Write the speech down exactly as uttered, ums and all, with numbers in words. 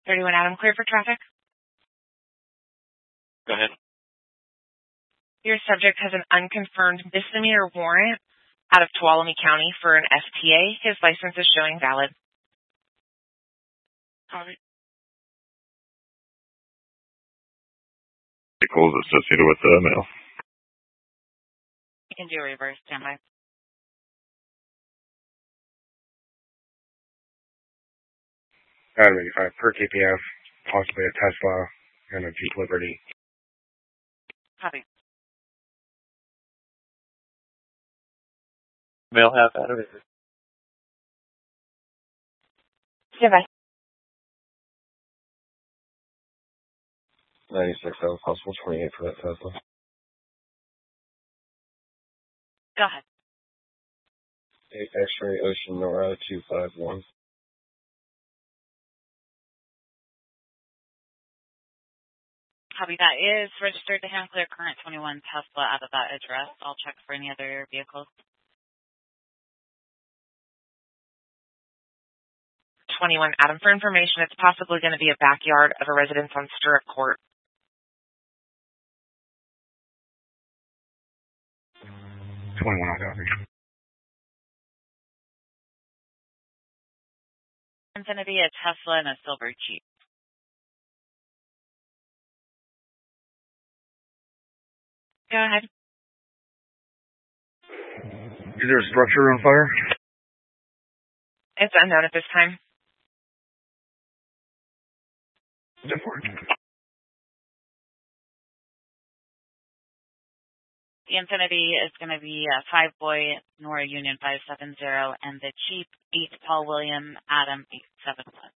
thirty-one Adam, clear for traffic. Go ahead. Your subject has an unconfirmed misdemeanor warrant out of Tuolumne County for an S T A. His license is showing valid. Copy. Vehicles associated with the mail. You can do a reverse standby. Adam eighty-five per K P F, possibly a Tesla and a Jeep Liberty. Copy. Mail half Adam. Goodbye. ninety-six, that was possible, twenty-eight for that Tesla. Go ahead. eight X-ray Ocean Nora two five one. Copy. That is registered to hand clear current twenty-one Tesla out of that address. I'll check for any other vehicles. twenty-one Adam, for information, it's possibly going to be a backyard of a residence on Stirrup Court. twenty-one, I got me. It's going to be a Tesla and a silver Jeep. Go ahead. Is there a structure on fire? It's unknown at this time. The Infinity is going to be a five Boy Nora Union five seven zero and the Jeep eight Paul William Adam eight seven one.